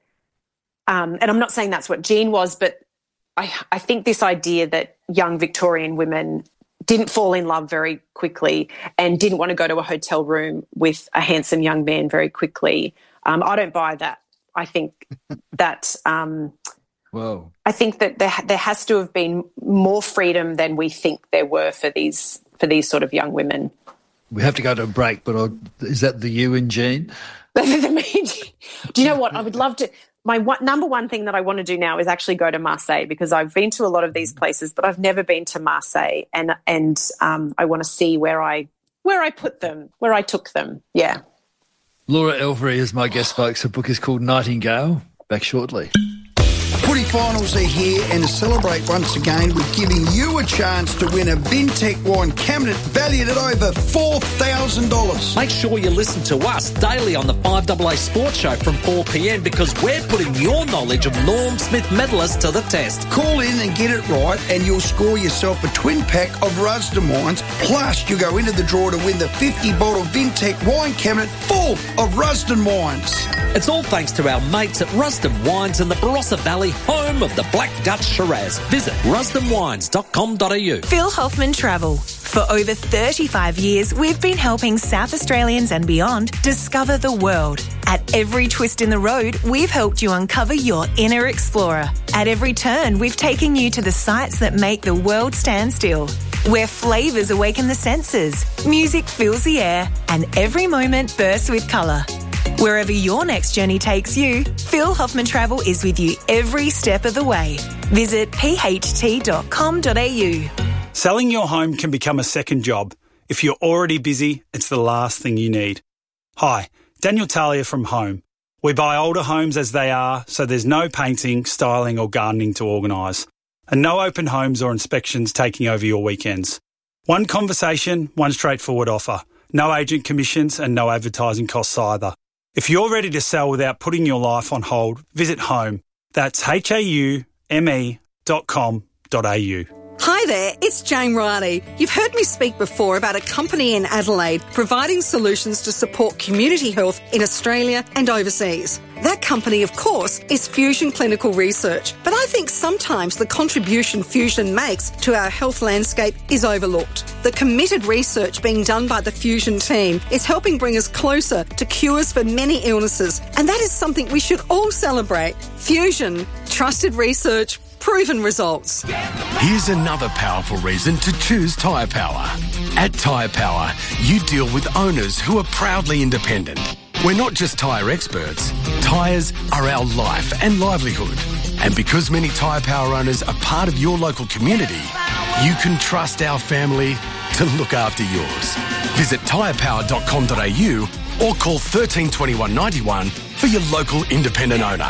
Um, and I'm not saying that's what Jean was, but I, I think this idea that young Victorian women didn't fall in love very quickly and didn't want to go to a hotel room with a handsome young man very quickly, um, I don't buy that. I think that um, Whoa. I think that there there has to have been more freedom than we think there were for these for these sort of young women. We have to go to a break, but I'll, is that the you and Jean? Do you know what? I would love to. My one, number one thing that I want to do now is actually go to Marseille, because I've been to a lot of these places, but I've never been to Marseille, and and um, I want to see where I where I put them, where I took them. Yeah. Laura Elvery is my guest, folks. Her book is called Nightingale. Back shortly. Footy finals are here, and to celebrate once again, we're giving you a chance to win a Vintec wine cabinet valued at over four thousand dollars. Make sure you listen to us daily on the five A A Sports Show from four p m because we're putting your knowledge of Norm Smith medalists to the test. Call in and get it right, and you'll score yourself a twin pack of Rusden wines. Plus, you go into the draw to win the fifty bottle Vintec wine cabinet full of Rusden wines. It's all thanks to our mates at Rusden Wines in the Barossa Valley, home of the Black Dutch Shiraz. Visit rusden wines dot com dot a u. Phil Hoffman Travel. For over thirty-five years, we've been helping South Australians and beyond discover the world. At every twist in the road, we've helped you uncover your inner explorer. At every turn, we've taken you to the sights that make the world stand still. Where flavours awaken the senses, music fills the air, and every moment bursts with colour. Wherever your next journey takes you, Phil Hoffman Travel is with you every step of the way. Visit p h t dot com dot a u. Selling your home can become a second job. If you're already busy, it's the last thing you need. Hi, Daniel Talia from Home. We buy older homes as they are, so there's no painting, styling or gardening to organise. And no open homes or inspections taking over your weekends. One conversation, one straightforward offer. No agent commissions and no advertising costs either. If you're ready to sell without putting your life on hold, visit Home. That's H A U M E dot com dot a u. Hi there, it's Jane Riley. You've heard me speak before about a company in Adelaide providing solutions to support community health in Australia and overseas. That company, of course, is Fusion Clinical Research, but I think sometimes the contribution Fusion makes to our health landscape is overlooked. The committed research being done by the Fusion team is helping bring us closer to cures for many illnesses, and that is something we should all celebrate. Fusion, trusted research, proven results. Here's another powerful reason to choose Tyre Power. At Tyre Power, you deal with owners who are proudly independent. We're not just tyre experts. Tyres are our life and livelihood. And because many Tyre Power owners are part of your local community, you can trust our family to look after yours. Visit tyre power dot com dot a u or call thirteen twenty-one ninety-one for your local independent owner.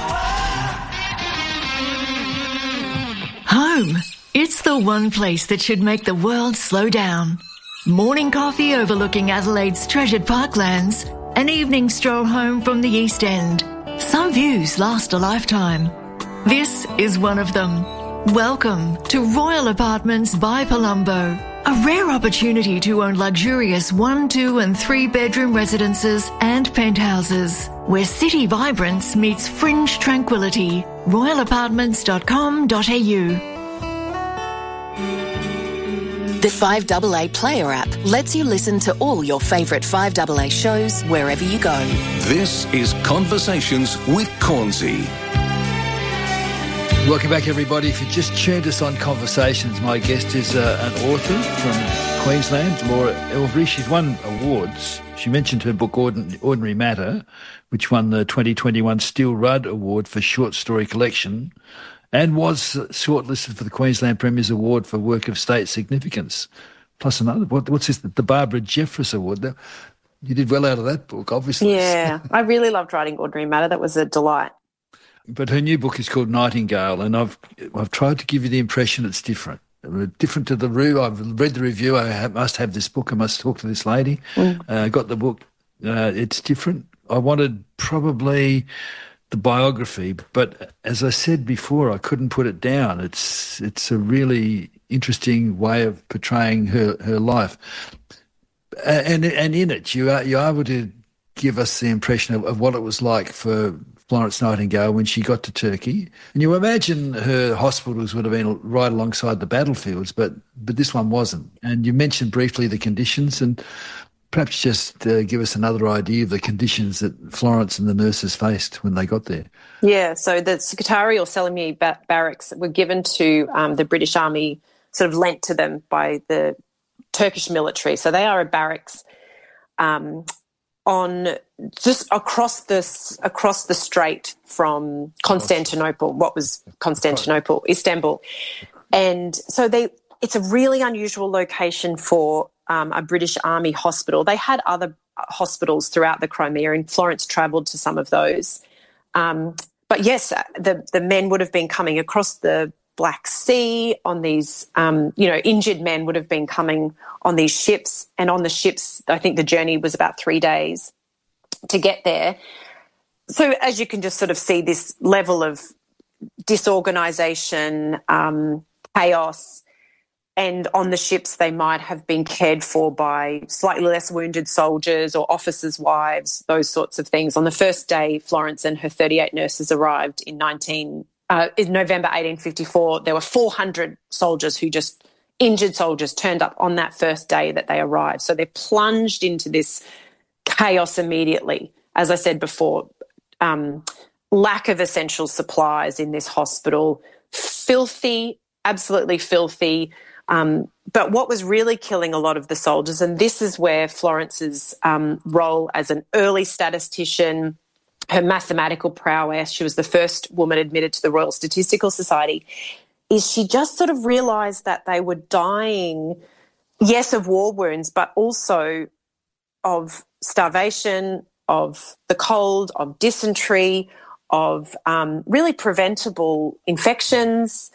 Home. It's the one place that should make the world slow down. Morning coffee overlooking Adelaide's treasured parklands. An evening stroll home from the East End. Some views last a lifetime. This is one of them. Welcome to Royal Apartments by Palumbo. A rare opportunity to own luxurious one, two and three bedroom residences and penthouses. Where city vibrance meets fringe tranquility. royal apartments dot com dot a u. The five A A Player app lets you listen to all your favourite five A A shows wherever you go. This is Conversations with Cornsey. Welcome back, everybody. If you just tuned us on Conversations, my guest is uh, an author from Queensland, Laura Elvery. She's won awards She mentioned her book Ordinary Matter, which won the twenty twenty-one Steele Rudd Award for Short Story Collection and was shortlisted for the Queensland Premier's Award for Work of State Significance. Plus another, what, what's this, the Barbara Jeffress Award. You did well out of that book, obviously. Yeah, I really loved writing Ordinary Matter. That was a delight. But her new book is called Nightingale, and I've I've tried to give you the impression it's different. Different to the review. I've read the review. I have, must have this book. I must talk to this lady. Mm. Uh, got the book. Uh, it's different. I wanted probably the biography, but as I said before, I couldn't put it down. It's it's a really interesting way of portraying her, her life. And and in it, you are you're able to give us the impression of, of what it was like for Florence Nightingale when she got to Turkey. And you imagine her hospitals would have been right alongside the battlefields, but but this one wasn't. And you mentioned briefly the conditions, and perhaps just uh, give us another idea of the conditions that Florence and the nurses faced when they got there. Yeah, so the Scutari or Selimiye ba- barracks were given to um, the British Army, sort of lent to them by the Turkish military. So they are a barracks um on just across this across the strait from Constantinople, what was Constantinople, Istanbul. And so they it's a really unusual location for um, a British Army hospital. They had other hospitals throughout the Crimea, and Florence travelled to some of those. Um, but yes, the, the men would have been coming across the Black Sea on these, um, you know, injured men would have been coming on these ships, and on the ships, I think the journey was about three days to get there. So as you can just sort of see this level of disorganisation, um, chaos, and on the ships they might have been cared for by slightly less wounded soldiers or officers' wives, those sorts of things. On the first day, Florence and her thirty-eight nurses arrived in nineteen Uh, in November eighteen fifty-four, there were four hundred soldiers who just, injured soldiers, turned up on that first day that they arrived. So they're plunged into this chaos immediately. As I said before, um, lack of essential supplies in this hospital, filthy, absolutely filthy. Um, but what was really killing a lot of the soldiers, and this is where Florence's um, role as an early statistician, her mathematical prowess, she was the first woman admitted to the Royal Statistical Society, is she just sort of realised that they were dying, yes, of war wounds, but also of starvation, of the cold, of dysentery, of um, really preventable infections.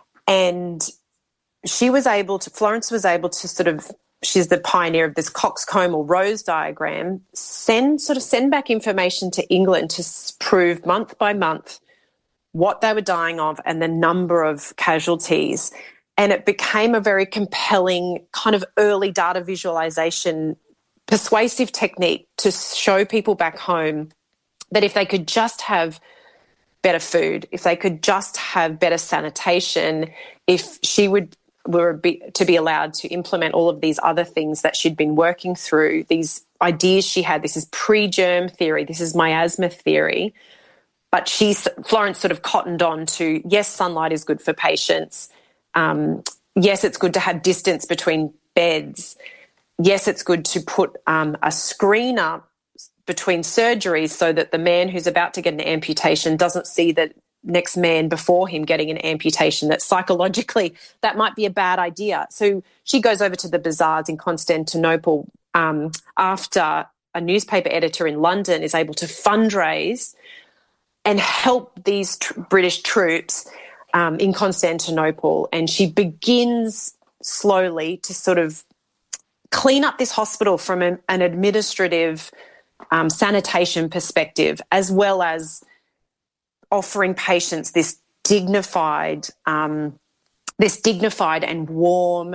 And she was able to, Florence was able to sort of, she's the pioneer of this coxcomb or rose diagram, send sort of send back information to England to prove month by month what they were dying of and the number of casualties. And it became a very compelling kind of early data visualization, persuasive technique to show people back home that if they could just have better food, if they could just have better sanitation, if she would were be, to be allowed to implement all of these other things that she'd been working through, these ideas she had. This is pre-germ theory, this is miasma theory. But she, Florence sort of cottoned on to, yes, sunlight is good for patients. Um, yes, it's good to have distance between beds. Yes, it's good to put um, a screen up between surgeries so that the man who's about to get an amputation doesn't see the next man before him getting an amputation, that psychologically that might be a bad idea. So she goes over to the bazaars in Constantinople um, after a newspaper editor in London is able to fundraise and help these tr- British troops um, in Constantinople. And she begins slowly to sort of clean up this hospital from an, an administrative um, sanitation perspective, as well as offering patients this dignified, um, this dignified and warm,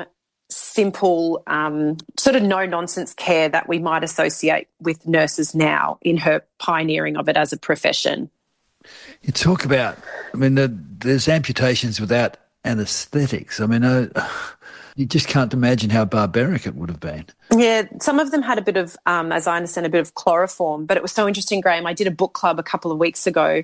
simple, um, sort of no-nonsense care that we might associate with nurses now in her pioneering of it as a profession. You talk about, I mean, the, there's amputations without anaesthetics. I mean, uh, you just can't imagine how barbaric it would have been. Yeah, some of them had a bit of, um, as I understand, a bit of chloroform, but it was so interesting, Graham. I did a book club a couple of weeks ago,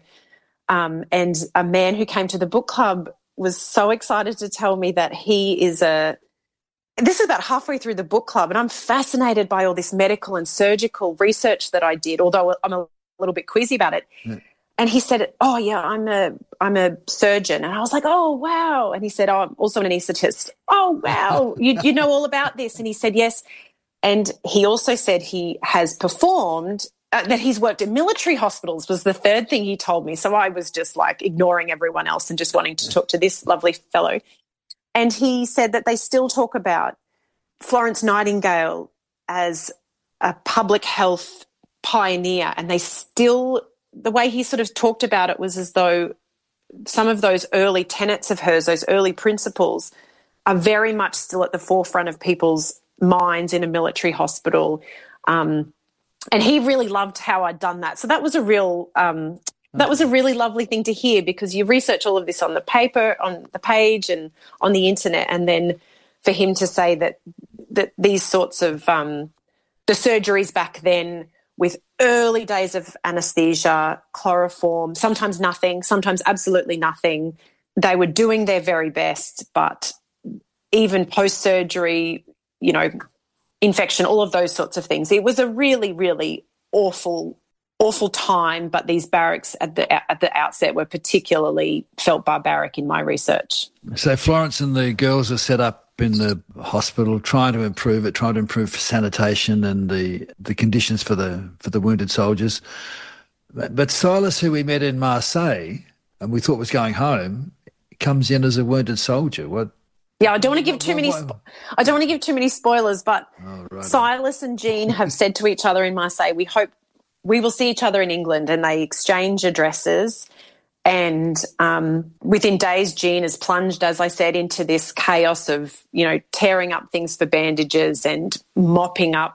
um, and a man who came to the book club was so excited to tell me that he is a this is about halfway through the book club, and I'm fascinated by all this medical and surgical research that I did, although I'm a little bit queasy about it. Yeah. And he said, oh, yeah, I'm a I'm a surgeon. And I was like, oh, wow. And he said, oh, I'm also an anaesthetist. Oh, wow, you, you know all about this. And he said, yes. And he also said he has performed, uh, that he's worked in military hospitals was the third thing he told me. So I was just like ignoring everyone else and just wanting to talk to this lovely fellow. And he said that they still talk about Florence Nightingale as a public health pioneer, and they still, the way he sort of talked about it was as though some of those early tenets of hers, those early principles, are very much still at the forefront of people's minds in a military hospital. Um, and he really loved how I'd done that. So that was a real... Um, That was a really lovely thing to hear, because you research all of this on the paper, on the page and on the internet, and then for him to say that that these sorts of um, the surgeries back then with early days of anaesthesia, chloroform, sometimes nothing, sometimes absolutely nothing. They were doing their very best, but even post-surgery, you know, infection, all of those sorts of things. It was a really, really awful awful time, but these barracks at the at the outset were particularly felt barbaric in my research. So Florence and the girls are set up in the hospital trying to improve it, trying to improve sanitation and the the conditions for the for the wounded soldiers. But, but Silas, who we met in Marseille and we thought was going home, comes in as a wounded soldier. What? Yeah, I don't want to give too many. Spo- I don't want to give too many spoilers, but oh, right. Silas and Jean have said to each other in Marseille, "We hope we will see each other in England," and they exchange addresses. And um, within days, Jean is plunged, as I said, into this chaos of, you know, tearing up things for bandages and mopping up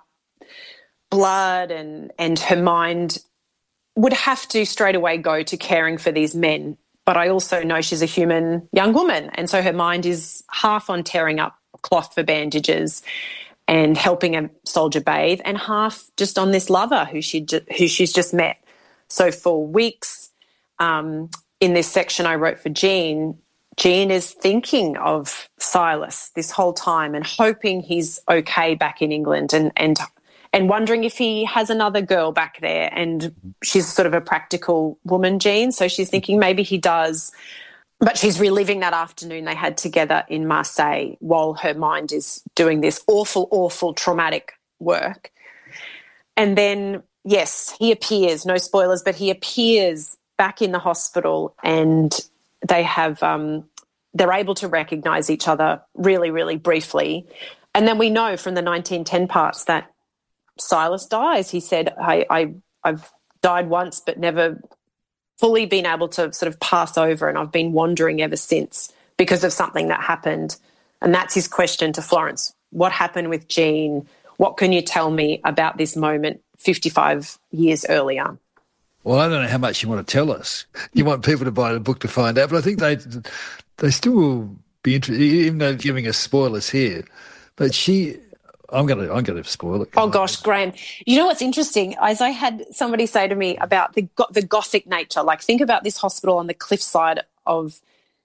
blood, and, and her mind would have to straight away go to caring for these men. But I also know she's a human young woman, and so her mind is half on tearing up cloth for bandages and helping a soldier bathe, and half just on this lover who she who she's just met. So for weeks, um, in this section I wrote for Jean, Jean is thinking of Silas this whole time and hoping he's okay back in England, and and and wondering if he has another girl back there. And she's sort of a practical woman, Jean, so she's thinking maybe he does. But she's reliving that afternoon they had together in Marseille while her mind is doing this awful, awful, traumatic work. And then, yes, he appears, no spoilers, but he appears back in the hospital, and they have, um, they're able to recognise each other really, really briefly. And then we know from the nineteen ten parts that Silas dies. He said, I, I, I've died once but never fully been able to sort of pass over, and I've been wandering ever since because of something that happened. And that's his question to Florence. What happened with Jean? What can you tell me about this moment fifty-five years earlier? Well, I don't know how much you want to tell us. You want people to buy the book to find out, but I think they they still will be interested, even though giving us spoilers here. But she... I'm going to I'm going to spoil it. Oh, gosh, Graham. You know what's interesting? As I had somebody say to me about the the Gothic nature, like think about this hospital on the cliffside of,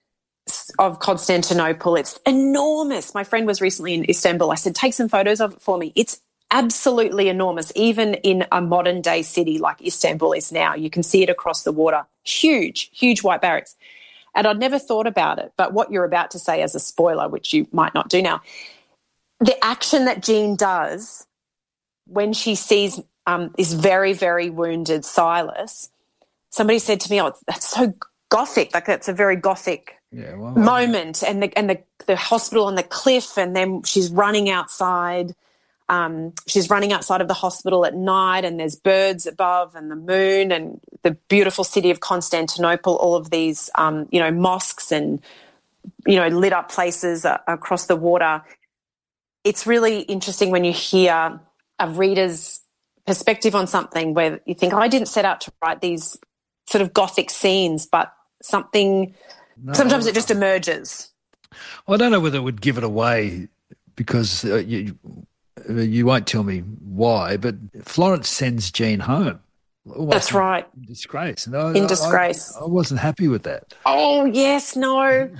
of Constantinople. It's enormous. My friend was recently in Istanbul. I said, take some photos of it for me. It's absolutely enormous, even in a modern-day city like Istanbul is now. You can see it across the water. Huge, huge white barracks. And I'd never thought about it, but what you're about to say as a spoiler, which you might not do now, the action that Jean does when she sees um, this very, very wounded Silas, somebody said to me, oh, that's so Gothic, like that's a very Gothic yeah, well, moment, and the and the, the hospital on the cliff, and then she's running outside. Um, she's running outside of the hospital at night, and there's birds above and the moon and the beautiful city of Constantinople, all of these, um, you know, mosques and, you know, lit up places uh, across the water. It's really interesting when you hear a reader's perspective on something where you think, oh, I didn't set out to write these sort of Gothic scenes, but something, no, sometimes it just emerges. I don't know whether it would give it away because uh, you, you won't tell me why, but Florence sends Jean home. That's right. In disgrace. And I, in disgrace. I, I wasn't happy with that. Oh, yes, no.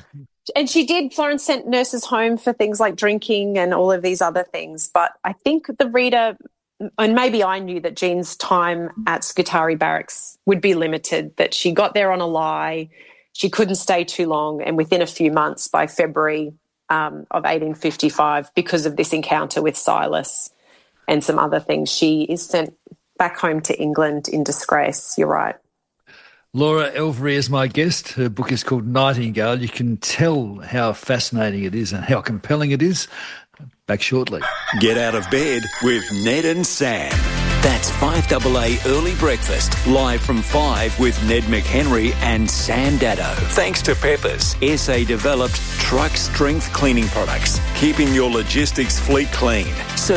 And she did, Florence sent nurses home for things like drinking and all of these other things. But I think the reader, and maybe I knew that Jean's time at Scutari Barracks would be limited, that she got there on a lie, she couldn't stay too long, and within a few months, by February um, of eighteen fifty-five, because of this encounter with Silas and some other things, she is sent back home to England in disgrace. You're right. Laura Elvery is my guest. Her book is called Nightingale. You can tell how fascinating it is and how compelling it is. Back shortly. Get out of bed with Ned and Sam. That's five A A Early Breakfast, live from five with Ned McHenry and Sam Daddo. Thanks to Peppers, S A-developed truck strength cleaning products, keeping your logistics fleet clean. So